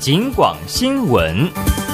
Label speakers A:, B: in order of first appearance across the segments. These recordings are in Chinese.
A: 警广新闻。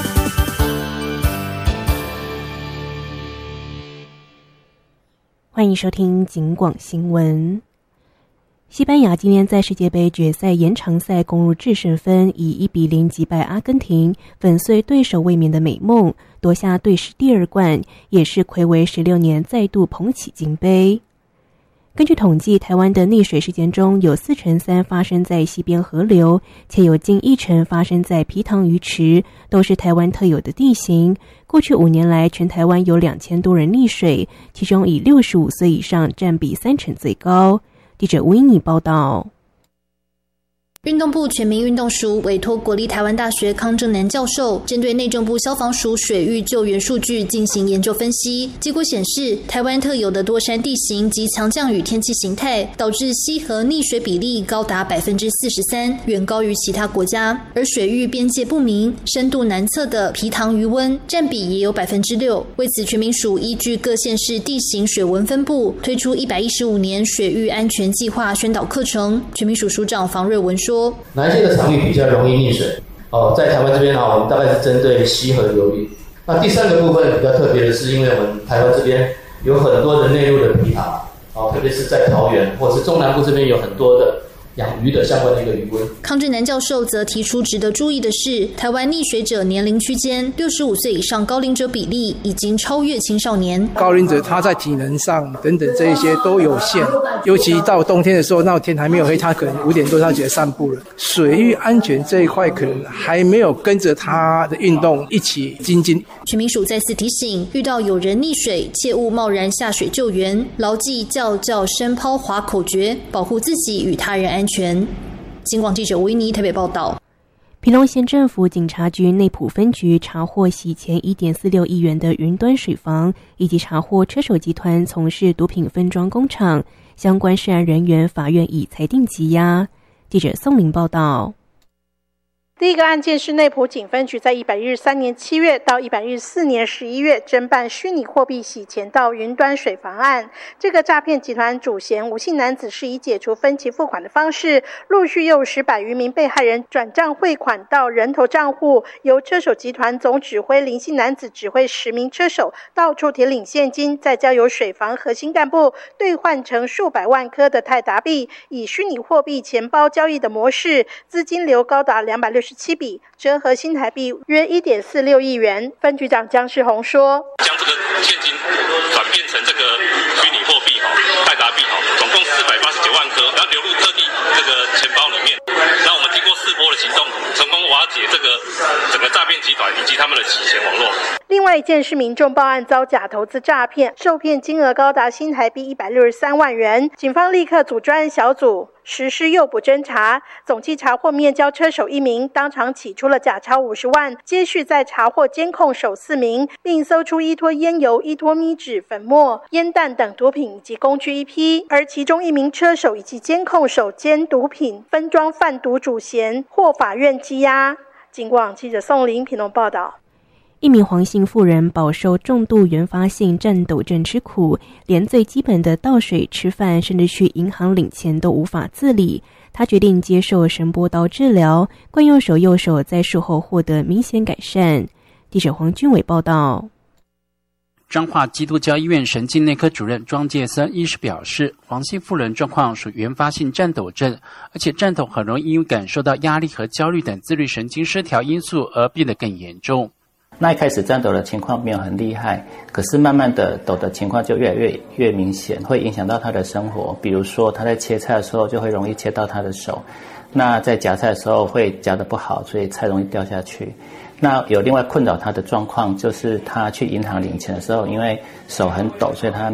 B: 欢迎收听警广新闻。西班牙今天在世界杯决赛延长赛攻入制胜分，以1-0击败阿根廷，粉碎对手卫冕的美梦，夺下队史第2冠，也是睽违16年再度捧起金杯。根据统计，台湾的溺水事件中有43%发生在西边河流，且有近1成发生在皮塘鱼池，都是台湾特有的地形。过去5年来，全台湾有2000多人溺水，其中以65岁以上占比30%最高。记者吴英妮报道。
C: 运动部全民运动署委托国立台湾大学康正南教授，针对内政部消防署水域救援数据进行研究分析。结果显示，台湾特有的多山地形及强降雨天气形态，导致溪河溺水比例高达43%，远高于其他国家。而水域边界不明、深度难测的皮塘鱼温占比也有6%。为此，全民署依据各县市地形水文分布，推出115年水域安全计划宣导课程。全民署署长房瑞文说，
D: 哪一些的场域比较容易溺水？在台湾这边我们大概是针对溪河流域。那第3个部分比较特别的是，因为我们台湾这边有很多的内陆的皮塘，特别是在桃园或是中南部这边有很多的养鱼的相关的一个渔温。
C: 康正南教授则提出，值得注意的是，台湾溺水者年龄区间65岁以上高龄者比例已经超越青少年。
E: 高龄者他在体能上等等这一些都有限，尤其到冬天的时候，那天还没有黑，他可能5点多他就散步了。水域安全这一块可能还没有跟着他的运动一起精进。
C: 全民署再次提醒，遇到有人溺水，切勿贸然下水救援，牢记叫叫声抛划口诀，保护自己与他人安全。警广记者吴依妮台北报道。
B: 屏东县政府警察局内埔分局查获洗钱1.46亿元的云端水房，以及查获车手集团从事毒品分装工厂，相关涉案人员法院已裁定羁押。记者宋玲报道。
F: 第一个案件是内埔警分局在113年7月到114年11月侦办虚拟货币洗钱到云端水房案。这个诈骗集团主嫌吴姓男子是以解除分期付款的方式，陆续又有10百余名被害人转账汇款到人头账户，由车手集团总指挥林姓男子指挥10名车手到处提领现金，再交由水房核心干部兑换成数百万颗的泰达币，以虚拟货币钱包交易的模式，资金流高达267笔，折合新台币约1.46亿元。分局长江世宏说，
G: 将这个现金转变成这个虚拟货币泰达币总共489万颗，然后流入特地这个钱包里面。然后我们经过4波的行动，成功瓦解这个整个诈骗集团以及他们的洗钱网络。
F: 另外一件是民众报案遭假投资诈骗，受骗金额高达新台币163万元，警方立刻组专案小组实施诱捕侦查，总计查获面交车手1名，当场起出了假钞50万，接续再查获监控手4名，并搜出依托烟油、依托咪纸、粉末、烟弹等毒品以及工具1批，而其中1名车手以及监控手兼毒品分装贩毒主嫌，获法院羁押。警广记者宋玲屏东报道。
B: 一名黄姓妇人饱受重度原发性战斗症之苦，连最基本的倒水、吃饭，甚至去银行领钱都无法自理。她决定接受声波刀治疗，惯用手右手在术后获得明显改善。记者黄俊伟报道。
H: 彰化基督教医院神经内科主任庄介森医师表示，黄姓妇人状况属原发性战斗症，而且战斗很容易因为感受到压力和焦虑等自律神经失调因素而变得更严重。
I: 那一开始战斗的情况没有很厉害，可是慢慢的抖的情况就越来越明显，会影响到他的生活。比如说他在切菜的时候就会容易切到他的手，那在夹菜的时候会夹得不好，所以菜容易掉下去。那有另外困扰他的状况，就是他去银行领钱的时候，因为手很抖，所以他